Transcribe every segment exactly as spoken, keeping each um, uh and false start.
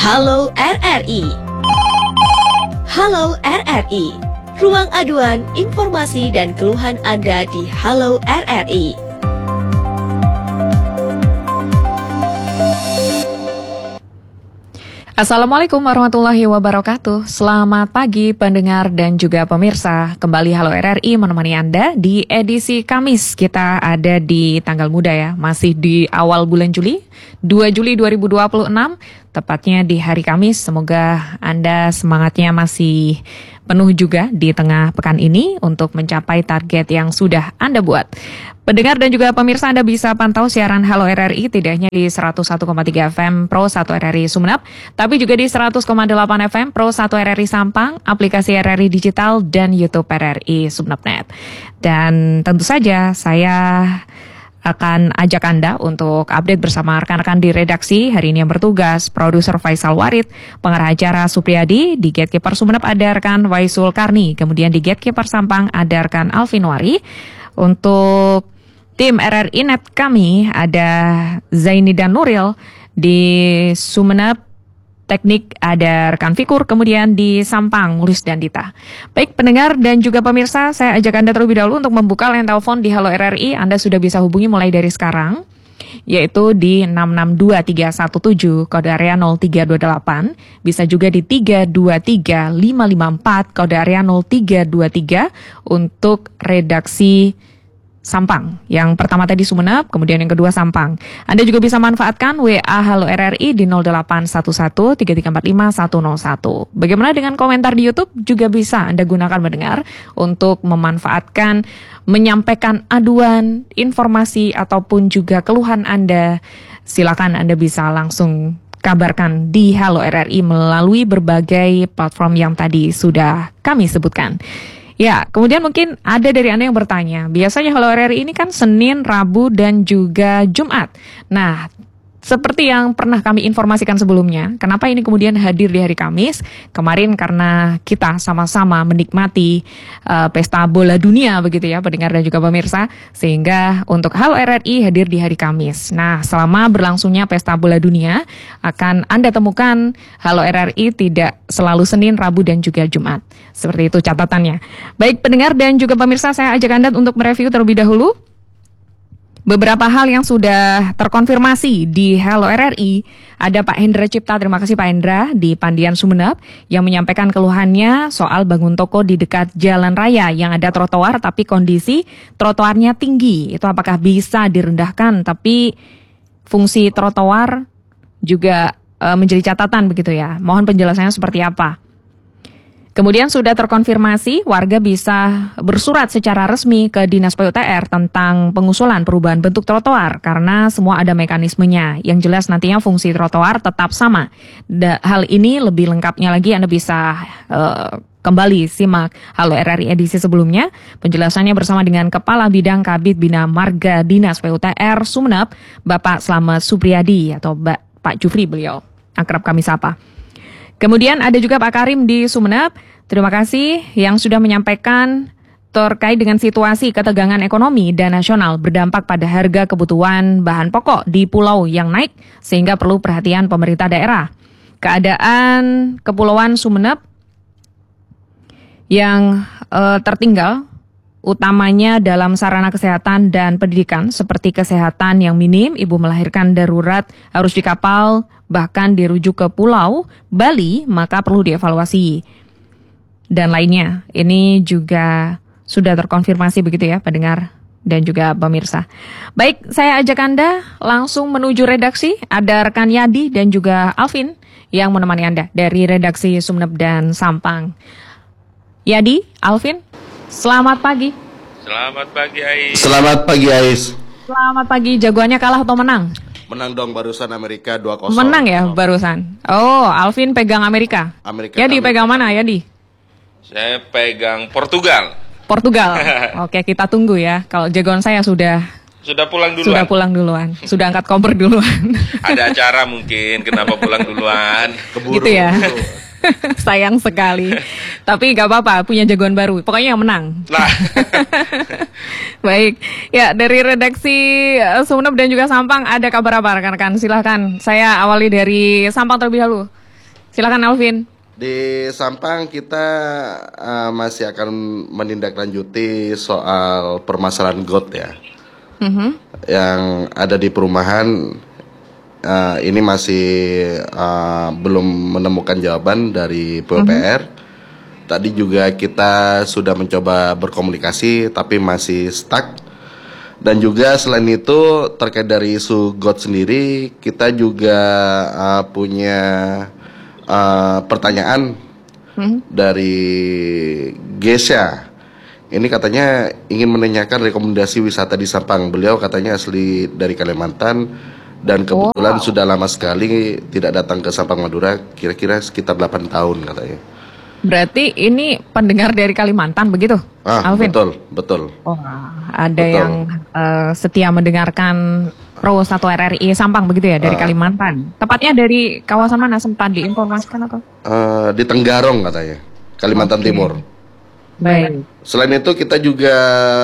Halo R R I. Halo R R I. Ruang aduan, informasi dan keluhan Anda di Halo R R I. Assalamualaikum warahmatullahi wabarakatuh. Selamat pagi pendengar dan juga pemirsa. Kembali Halo R R I menemani Anda di edisi Kamis. Kita ada di tanggal muda ya, masih di awal bulan Juli, dua Juli dua ribu dua puluh enam, tepatnya di hari Kamis. Semoga Anda semangatnya masih penuh juga di tengah pekan ini untuk mencapai target yang sudah Anda buat. Pendengar dan juga pemirsa, Anda bisa pantau siaran Halo R R I tidak hanya di seratus satu koma tiga F M Pro satu R R I Sumeneb, tapi juga di seratus koma delapan F M Pro satu R R I Sampang, aplikasi R R I Digital, dan YouTube R R I Sumeneb Net. Dan tentu saja saya akan ajak Anda untuk update bersama rekan-rekan di redaksi. Hari ini yang bertugas produser Faisal Warid, pengarah acara Supriyadi, di Gatekeeper Sumeneb ada rekan Waisul Karni, kemudian di Gatekeeper Sampang ada rekan Alvin Wari. Untuk tim R R I Net kami ada Zaini dan Nuril, di Sumeneb Teknik ada rekan Fikur, kemudian di Sampang Mulis dan Dita. Baik pendengar dan juga pemirsa, saya ajak Anda terlebih dahulu untuk membuka line telepon di Halo R R I. Anda sudah bisa hubungi mulai dari sekarang, yaitu di enam enam dua tiga satu tujuh kode area nol tiga dua delapan, bisa juga di tiga dua tiga lima lima empat kode area nol tiga dua tiga untuk redaksi Sampang. Yang pertama tadi Sumeneb, kemudian yang kedua Sampang. Anda juga bisa manfaatkan W A Halo R R I di nol delapan satu satu tiga tiga empat lima satu nol satu. Bagaimana dengan komentar di YouTube? Juga bisa Anda gunakan mendengar untuk memanfaatkan, menyampaikan aduan, informasi, ataupun juga keluhan Anda. Silakan Anda bisa langsung kabarkan di Halo R R I melalui berbagai platform yang tadi sudah kami sebutkan. Ya, kemudian mungkin ada dari Anda yang bertanya, biasanya Halo R R I ini kan Senin, Rabu, dan juga Jumat. Nah, seperti yang pernah kami informasikan sebelumnya, kenapa ini kemudian hadir di hari Kamis? Kemarin karena kita sama-sama menikmati uh, pesta bola dunia begitu ya, pendengar dan juga pemirsa, sehingga untuk Halo R R I hadir di hari Kamis. Nah, selama berlangsungnya pesta bola dunia, akan Anda temukan Halo R R I tidak selalu Senin, Rabu, dan juga Jumat. Seperti itu catatannya. Baik pendengar dan juga pemirsa, saya ajak Anda untuk mereview terlebih dahulu beberapa hal yang sudah terkonfirmasi di Halo R R I. Ada Pak Hendra Cipta, terima kasih Pak Hendra, di Pandian Sumeneb, yang menyampaikan keluhannya soal bangun toko di dekat jalan raya yang ada trotoar tapi kondisi trotoarnya tinggi. Itu apakah bisa direndahkan, tapi fungsi trotoar juga e, menjadi catatan begitu ya. Mohon penjelasannya seperti apa. Kemudian sudah terkonfirmasi warga bisa bersurat secara resmi ke Dinas P U T R tentang pengusulan perubahan bentuk trotoar karena semua ada mekanismenya. Yang jelas nantinya fungsi trotoar tetap sama. Da, hal ini lebih lengkapnya lagi Anda bisa uh, kembali simak Halo R R I edisi sebelumnya. Penjelasannya bersama dengan Kepala Bidang Kabid Bina Marga Dinas P U T R Sumeneb, Bapak Slamet Supriyadi atau Pak Jufri beliau, akrab kami sapa. Kemudian ada juga Pak Karim di Sumeneb, terima kasih yang sudah menyampaikan terkait dengan situasi ketegangan ekonomi dan nasional berdampak pada harga kebutuhan bahan pokok di pulau yang naik sehingga perlu perhatian pemerintah daerah. Keadaan Kepulauan Sumeneb yang uh, tertinggal utamanya dalam sarana kesehatan dan pendidikan seperti kesehatan yang minim, ibu melahirkan darurat harus di kapal, bahkan dirujuk ke pulau Bali, maka perlu dievaluasi. Dan lainnya, ini juga sudah terkonfirmasi begitu ya pendengar dan juga pemirsa. Baik, saya ajak Anda langsung menuju redaksi. Ada rekan Yadi dan juga Alvin yang menemani Anda dari redaksi Sumeneb dan Sampang. Yadi, Alvin, selamat pagi. Selamat pagi Ais. Selamat pagi Ais. Selamat pagi, jagoannya kalah atau menang? Menang dong barusan Amerika dua kosong. Menang ya barusan. Oh, Alvin pegang Amerika. Amerika. Yadi pegang mana Yadi? Saya pegang Portugal. Portugal. Oke, kita tunggu ya. Kalau jagoan saya sudah Sudah pulang duluan. Sudah pulang duluan. Sudah angkat koper duluan. Ada acara mungkin, kenapa pulang duluan? Keburu. Gitu ya. Sayang sekali. Tapi gak apa-apa, punya jagoan baru. Pokoknya yang menang. Lah. Baik. Ya, dari redaksi Sumeneb dan juga Sampang ada kabar apa rekan-rekan? Silahkan. Saya awali dari Sampang terlebih dahulu. Silakan Alvin. Di Sampang kita uh, masih akan menindaklanjuti soal permasalahan got ya, Mm-hmm. yang ada di perumahan. Uh, ini masih uh, belum menemukan jawaban dari P U P R. Mm-hmm. Tadi juga kita sudah mencoba berkomunikasi, tapi masih stuck. Dan juga selain itu terkait dari isu got sendiri, kita juga uh, punya uh, pertanyaan hmm. dari Gesya. Ini katanya ingin menanyakan rekomendasi wisata di Sampang. Beliau katanya asli dari Kalimantan dan kebetulan wow. sudah lama sekali tidak datang ke Sampang Madura, kira-kira sekitar delapan tahun katanya. Berarti ini pendengar dari Kalimantan begitu, ah, Alvin? Betul, betul. Oh, ada betul. yang uh, setia mendengarkan Pro satu R R I Sampang begitu ya, dari ah. Kalimantan. Tepatnya dari kawasan mana, sempat diinformasikan atau? Uh, di Tenggarong katanya, Kalimantan okay. Timur. Baik. Selain itu kita juga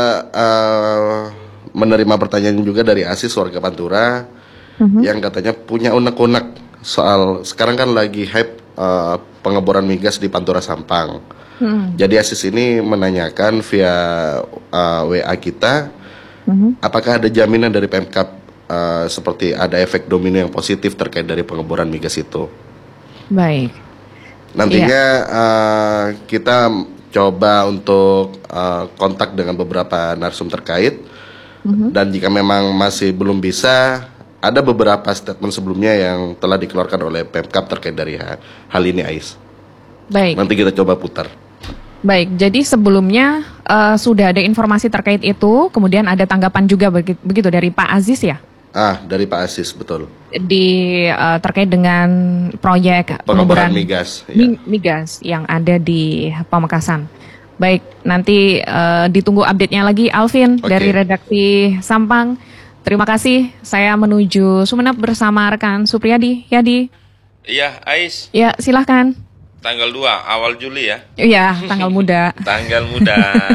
uh, menerima pertanyaan juga dari Asis warga Pantura uh-huh. yang katanya punya unek-unek soal sekarang kan lagi hype uh, pengeboran migas di Pantura Sampang. Hmm. Jadi Asis ini menanyakan via uh, W A kita, hmm. apakah ada jaminan dari Pemkab uh, seperti ada efek domino yang positif terkait dari pengeboran migas itu. Baik. Nantinya yeah. uh, kita coba untuk uh, kontak dengan beberapa narsum terkait, hmm. dan jika memang masih belum bisa, ada beberapa statement sebelumnya yang telah dikeluarkan oleh Pemkab terkait dari hal ini, Ais. Baik. Nanti kita coba putar. Baik, jadi sebelumnya uh, sudah ada informasi terkait itu, kemudian ada tanggapan juga begitu, begitu dari Pak Aziz ya? Ah, dari Pak Aziz, betul. Di uh, terkait dengan proyek pengeboran migas, ya. migas yang ada di Pamekasan. Baik, nanti uh, ditunggu update-nya lagi, Alvin, okay. dari redaksi Sampang. Terima kasih, saya menuju Sumeneb bersama rekan Supriyadi. Yadi. Iya, Ais. Ya, silahkan. Tanggal dua, awal Juli ya? Iya, tanggal muda. Tanggal muda.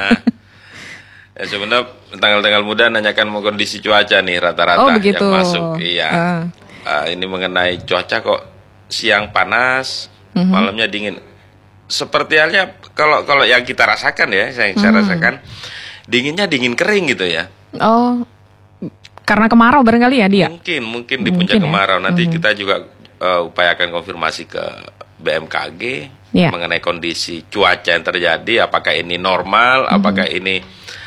Ya, sebenarnya tanggal-tanggal muda nanyakan mau kondisi cuaca nih rata-rata oh, begitu. yang masuk. Iya. Uh. Uh, ini mengenai cuaca kok siang panas, uh-huh. malamnya dingin. Seperti halnya kalau kalau yang kita rasakan ya, yang saya uh-huh. rasakan, dinginnya dingin kering gitu ya. Oh. Karena kemarau barangkali ya dia? Mungkin, mungkin di puncak mungkin kemarau. Ya? Nanti hmm. kita juga uh, upayakan konfirmasi ke B M K G yeah. mengenai kondisi cuaca yang terjadi. Apakah ini normal, hmm. apakah ini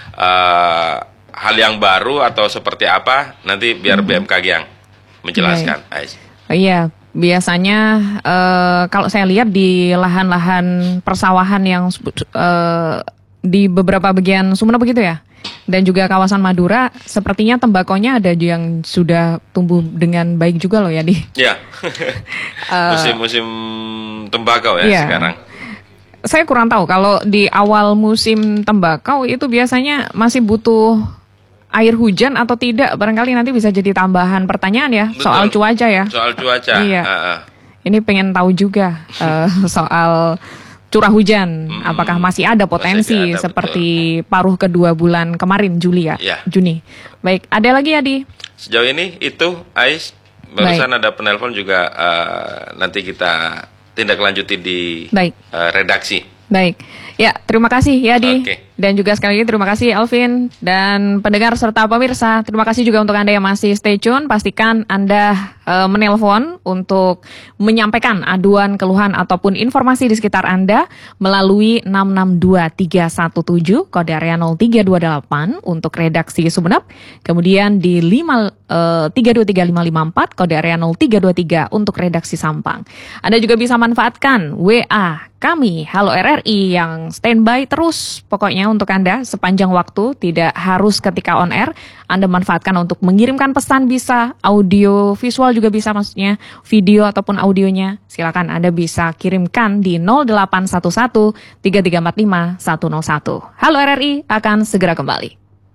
uh, hal yang baru atau seperti apa? Nanti biar hmm. B M K G yang menjelaskan. Right. Oh, iya, biasanya uh, kalau saya lihat di lahan-lahan persawahan yang uh, di beberapa bagian Sumeneb begitu ya? Dan juga kawasan Madura, sepertinya tembakonya ada yang sudah tumbuh dengan baik juga loh ya, Di. Ya, musim-musim tembakau ya, ya sekarang. Saya kurang tahu, kalau di awal musim tembakau itu biasanya masih butuh air hujan atau tidak, barangkali nanti bisa jadi tambahan pertanyaan ya. Betul. Soal cuaca ya. Soal cuaca. Iya. Uh-uh. Ini pengen tahu juga uh, soal curah hujan, hmm, apakah masih ada potensi masih ada, seperti betul. Paruh kedua bulan kemarin Juli ya, ya, Juni. Baik, ada lagi ya Di? Sejauh ini itu, Ais, barusan Baik. ada penelpon juga, uh, nanti kita tindak lanjuti di uh, redaksi. Baik, ya terima kasih ya Di. Okay. Dan juga sekali lagi terima kasih Alvin dan pendengar serta pemirsa. Terima kasih juga untuk Anda yang masih stay tune. Pastikan Anda uh, menelpon untuk menyampaikan aduan, keluhan ataupun informasi di sekitar Anda melalui enam enam dua tiga satu tujuh kode area nol tiga dua delapan untuk redaksi Sumeneb. Kemudian di lima, uh, tiga dua tiga lima lima empat kode area nol tiga dua tiga untuk redaksi Sampang. Anda juga bisa manfaatkan W A kami Halo R R I yang standby terus pokoknya untuk Anda sepanjang waktu, tidak harus ketika on air. Anda manfaatkan untuk mengirimkan pesan bisa, audio visual juga bisa, maksudnya video ataupun audionya. Silakan Anda bisa kirimkan di nol delapan satu satu tiga tiga empat lima satu nol satu. Halo R R I akan segera kembali.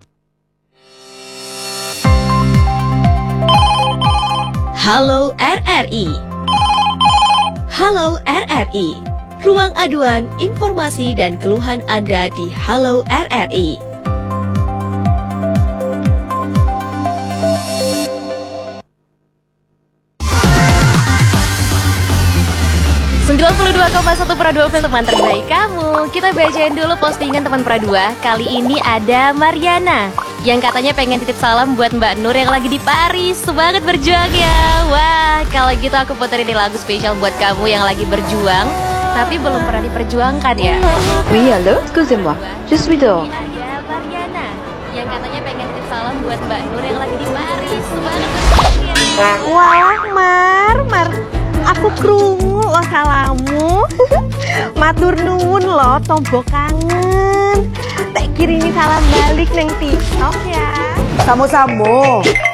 Halo R R I. Halo R R I. Ruang aduan, informasi, dan keluhan Anda di Halo R R I. sembilan puluh dua koma satu Pradua F M, teman terbaik kamu. Kita bacain dulu postingan teman Pradua. Kali ini ada Mariana yang katanya pengen titip salam buat Mbak Nur yang lagi di Paris. Semangat berjuang ya. Wah, kalau gitu aku puterin ini lagu spesial buat kamu yang lagi berjuang tapi belum pernah diperjuangkan ya. Oui, allô, excusez-moi, je suis dehors. Ada Mariana yang katanya pengen titip salam buat Mbak Nur yang lagi di Paris. Semangat berjuang ya. Wah, Mar, Mar, aku krungu loh salamu. Matur nuwun loh, tombo kangen. Tak kirimi salam balik neng TikTok ya. Samo-samo.